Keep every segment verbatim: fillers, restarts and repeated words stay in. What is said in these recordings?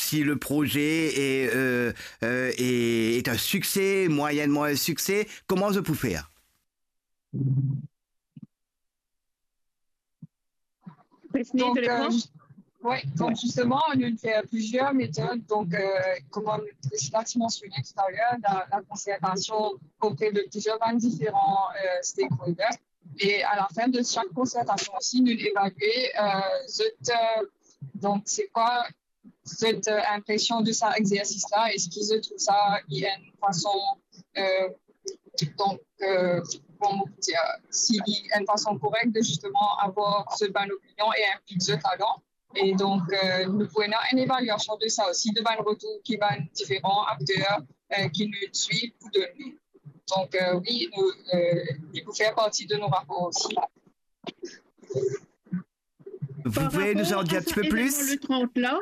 si le projet est, euh, euh, est, est un succès, moyennement un succès, comment je peux faire? Donc, euh, ouais, donc justement, on a plusieurs méthodes. Donc, euh, comme on l'a mentionné tout à l'heure, la, la concertation auprès de plusieurs différents euh, stakeholders. Et à la fin de chaque concertation aussi, nous évaluons euh, cette, euh, donc c'est quoi cette euh, impression de cet exercice-là. Est-ce qu'ils trouvent ça il y a une façon euh, donc euh, comment dire, s'il y a une façon correcte de justement avoir ce bonne opinion et impliquer ce talent. Et donc, euh, nous pouvons avoir une évaluation de ça aussi, de bonnes retours qui vont différents acteurs euh, qui nous suivent pour donner. Donc, euh, oui, nous, euh, il faut faire partie de nos rapports aussi. Vous pouvez nous en dire un petit peu plus? Le trente là.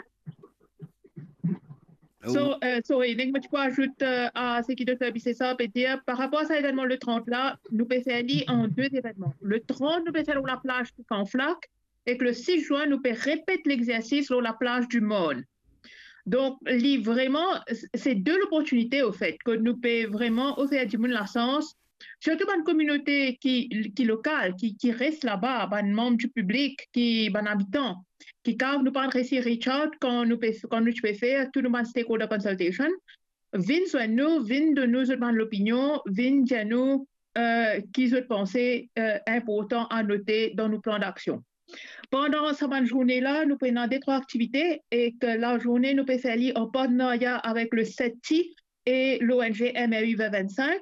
So, euh, sorry, donc, tu peux ajouter euh, à ce qui te fait c'est ça, peut dire, par rapport à cet événement le trente là, nous pouvons faire en deux événements. Le trente, nous pouvons faire sur la plage du Canflac, et que le six juin, nous pouvons répéter l'exercice sur la plage du Môle. Donc, li, vraiment, c'est deux opportunités, au fait, que nous pouvons vraiment offrir du monde la sens, surtout dans une communauté qui, qui locale, qui, qui reste là-bas, un membre du public, qui un habitant, qui quand nous parlons ici Richard, quand nous quand nous pouvons faire tout le stakeholder consultation, viennent sur nous, viennent de nous de l'opinion, viennent de nous euh, qui ont pensé euh, important à noter dans nos plans d'action. Pendant cette journée-là, nous prenons des trois activités et que la journée nous peut faire en partenariat avec le C E T I et l'O N G M R U vingt vingt-cinq.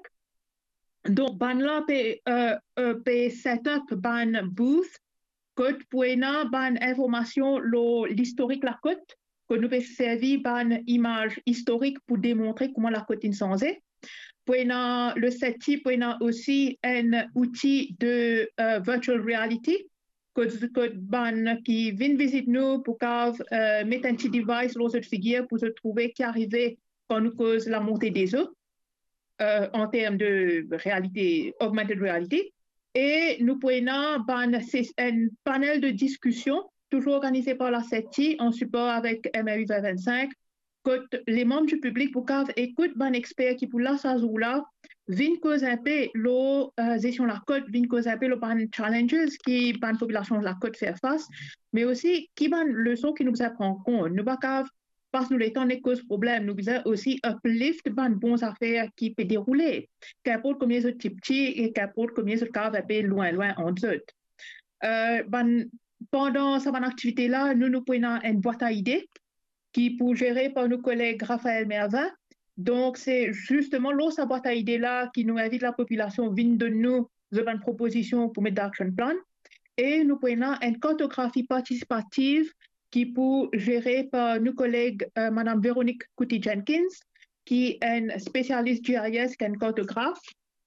Donc, ban là peut euh, euh, peut set up ban booth que pour une ban information l'historique la côte que nous peut servir ban image historique pour démontrer comment la côte est censée. Pour le C E T I pour aussi un outil de uh, virtual reality que que ban qui vient visiter nous pour uh, mettre un petit device dans cette figure pour se trouver qui arrivait quand nous cause la montée des eaux uh, en termes de réalité augmented reality. Et nous prenons un panel de discussion, toujours organisé par la C E T I en support avec M R U vingt vingt-cinq, que les membres du public pour écoutent un expert qui pour la là viennent causer un peu l'eau, gestion la côte, viennent causer un peu les challenges qui la population de la côte faire face, mais aussi qui ban leçon qui nous apprend compte. Nous pas parce que nous l'étant n'est cause problème, nous avons aussi uplift ban bons affaires qui peut dérouler, qu'importe combien de types petits et qu'importe combien de cas va loin loin en eux. Euh, ban, pendant cette activité là, nous nous prenons une boîte à idées qui pour gérer par nos collègues Raphaël Mervin. Donc, c'est justement l'autre boîte à idées-là qui nous invite la population vient de nous une proposition pour mettre d'action plan. Et nous prenons une cartographie participative qui pour gérer par nos collègues euh, Madame Véronique Couty-Jenkins, qui est une spécialiste G I S, qui est une cartographe.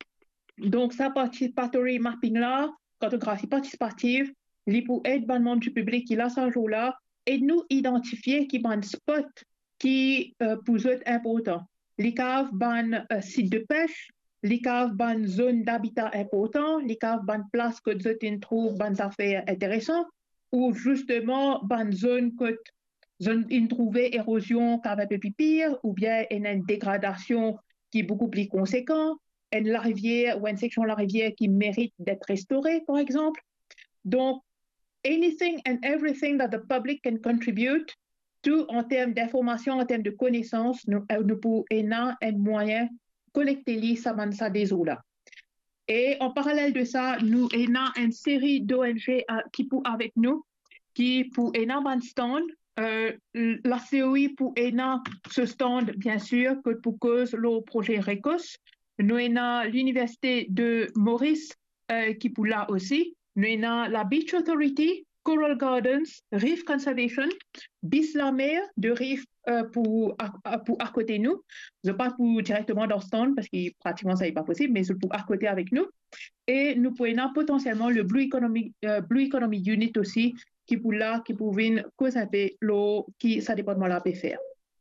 Donc, sa participatory mapping-là, cartographie participative, il pour aider les membres du public qui l'a ce jour-là, et nous identifier qui ban spot qui euh, pour eux important. Les caves ban euh, site de pêche, les caves ban zone d'habitat important, les caves ban place que vous trouvent ban affaires intéressantes, ou justement ban zone que zone in trouver érosion qui un peu plus pire, ou bien une dégradation qui est beaucoup plus conséquente, une la rivière ou une section de la rivière qui mérite d'être restaurée, par exemple. Donc, anything and everything that the public can contribute to en termes d'information, en termes de connaissances, nous, nous pouvons un moyen collecter les ça des eaux là. Et en parallèle de ça, nous avons une série d'O N G uh, qui pour avec nous, qui pour un stand, euh, la C O I pour un ce stand bien sûr que pour cause le projet RECOS, nous avons l'université de Maurice euh, qui pour là aussi. Nous avons la Beach Authority, Coral Gardens, Reef Conservation, Bislamer de Reef euh, pour, à, pour à côté de nous. Je ne pas pour directement dans le stand parce que pratiquement ça n'est pas possible, mais c'est pour à côté avec nous. Et nous pouvons potentiellement le Blue Economy, euh, Blue Economy Unit aussi, qui pour là, qui pour venir causer l'eau, qui ça dépend de là peut faire.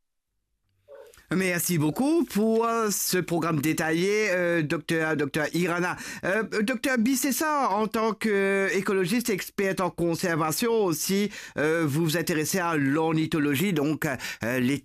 Merci beaucoup pour ce programme détaillé, euh, docteur, docteur Irana. Euh, docteur Bissessa, en tant qu'écologiste experte en conservation aussi, euh, vous vous intéressez à l'ornithologie, donc euh, les